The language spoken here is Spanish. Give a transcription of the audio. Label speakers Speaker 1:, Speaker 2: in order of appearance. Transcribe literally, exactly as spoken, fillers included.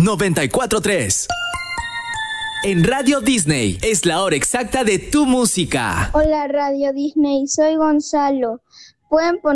Speaker 1: noventa y cuatro punto tres. En Radio Disney es la hora exacta de tu música.
Speaker 2: Hola Radio Disney, soy Gonzalo. Pueden poner